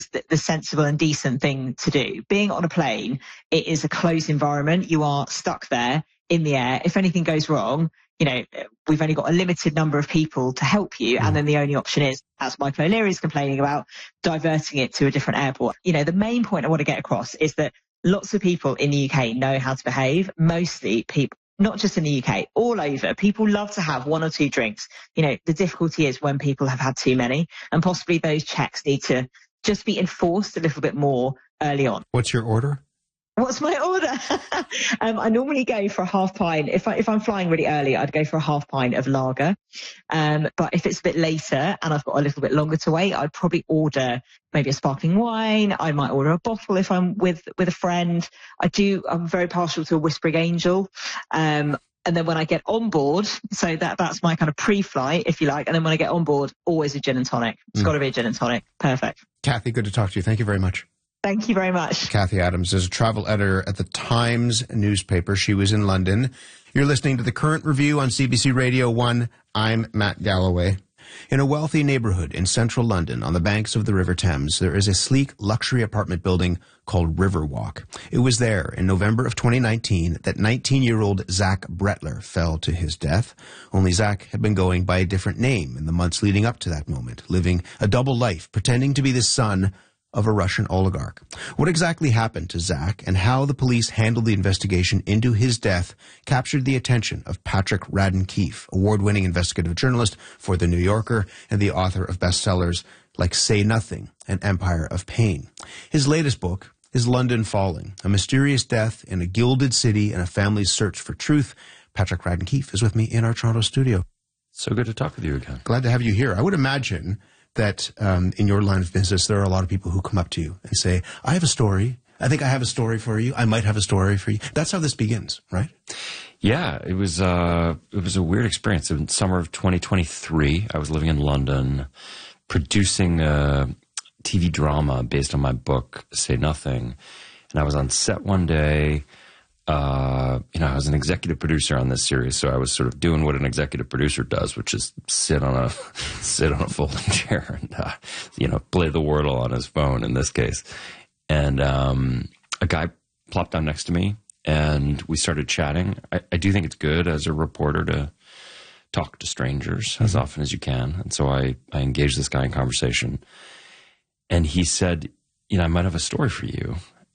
the sensible and decent thing to do. Being on a plane, it is a closed environment. You are stuck there in the air. If anything goes wrong, you know, we've only got a limited number of people to help you. And then the only option is, as Michael O'Leary is complaining about, diverting it to a different airport. You know, the main point I want to get across is that lots of people in the UK know how to behave. Mostly people, not just in the UK, all over, people love to have one or two drinks. You know, the difficulty is when people have had too many, and possibly those checks need to just be enforced a little bit more early on. What's your order? What's my order? I normally go for a half pint. If I'm flying really early, I'd go for a half pint of lager. But if it's a bit later and I've got a little bit longer to wait, I'd probably order maybe a sparkling wine. I might order a bottle if I'm with a friend. I'm very partial to a Whispering Angel. And then when I get on board, so that's my kind of pre-flight, if you like. And then when I get on board, always a gin and tonic. It's got to be a gin and tonic. Perfect. Kathy, good to talk to you. Thank you very much. Thank you very much. Kathy Adams is a travel editor at the Times newspaper. She was in London. You're listening to The Current Review on CBC Radio 1. I'm Matt Galloway. In a wealthy neighborhood in central London on the banks of the River Thames, there is a sleek luxury apartment building called Riverwalk. It was there in November of 2019 that 19-year-old Zach Bretler fell to his death. Only Zach had been going by a different name in the months leading up to that moment, living a double life, pretending to be the son of a Russian oligarch. What exactly happened to Zach and how the police handled the investigation into his death captured the attention of Patrick Radden Keefe, award-winning investigative journalist for The New Yorker and the author of bestsellers like Say Nothing and Empire of Pain. His latest book is London Falling, a mysterious death in a gilded city and a family's search for truth. Patrick Radden Keefe is with me in our Toronto studio. So good to talk with you again. Glad to have you here. I would imagine that in your line of business, there are a lot of people who come up to you and say, I have a story. I think I have a story for you. I might have a story for you. That's how this begins, right? Yeah, it was a weird experience. In summer of 2023, I was living in London, producing a TV drama based on my book, Say Nothing. And I was on set one day. I was an executive producer on this series, so I was sort of doing what an executive producer does, which is sit on a folding chair and play the Wordle on his phone in this case. And a guy plopped down next to me, and we started chatting. I do think it's good as a reporter to talk to strangers as often as you can, and so I engaged this guy in conversation, and he said, I might have a story for you.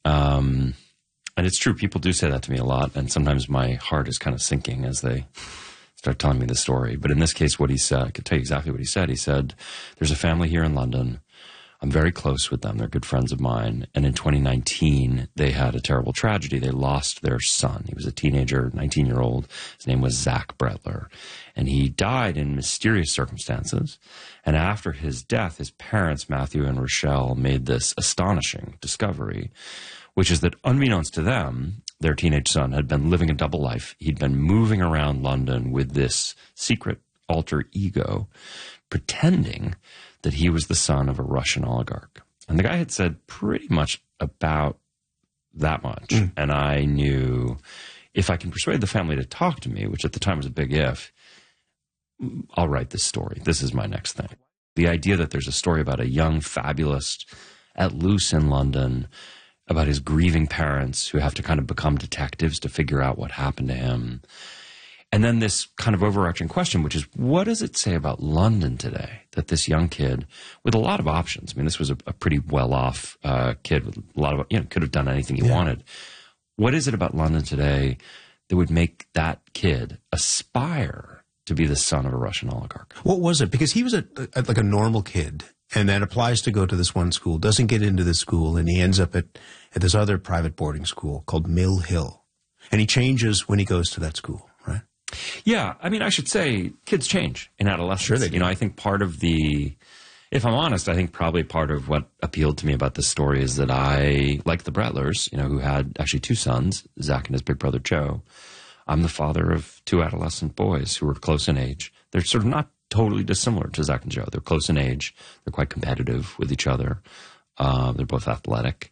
And it's true, people do say that to me a lot, and sometimes my heart is kind of sinking as they start telling me the story. But in this case, what he said, I could tell you exactly what he said. He said, there's a family here in London. I'm very close with them. They're good friends of mine. And in 2019, they had a terrible tragedy. They lost their son. He was a teenager, 19-year-old. His name was Zach Bretler. And he died in mysterious circumstances. And after his death, his parents, Matthew and Rochelle, made this astonishing discovery, which is that unbeknownst to them, their teenage son had been living a double life. He'd been moving around London with this secret alter ego, pretending that he was the son of a Russian oligarch. And the guy had said pretty much about that much. And I knew if I can persuade the family to talk to me, which at the time was a big if, I'll write this story. This is my next thing. The idea that there's a story about a young fabulist at loose in London, about his grieving parents who have to kind of become detectives to figure out what happened to him. And then this kind of overarching question, which is, what does it say about London today that this young kid with a lot of options, I mean, this was a pretty well-off kid with a lot of, could have done anything he wanted. What is it about London today that would make that kid aspire to be the son of a Russian oligarch? What was it? Because he was like a normal kid, and then applies to go to this one school, doesn't get into this school, and he ends up at this other private boarding school called Mill Hill. And he changes when he goes to that school, right? Yeah. I mean, I should say kids change in adolescence. Sure they do. I think part of if I'm honest, I think probably part of what appealed to me about this story is that I, like the Bretlers, who had actually two sons, Zach and his big brother Joe, I'm the father of two adolescent boys who were close in age. They're sort of not totally dissimilar to Zach and Joe. They're close in age. They're quite competitive with each other. They're both athletic.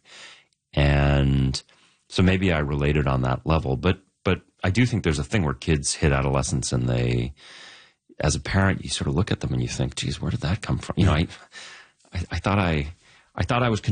And so maybe I related on that level. But I do think there's a thing where kids hit adolescence and they, as a parent, you sort of look at them and you think, geez, where did that come from? I thought I was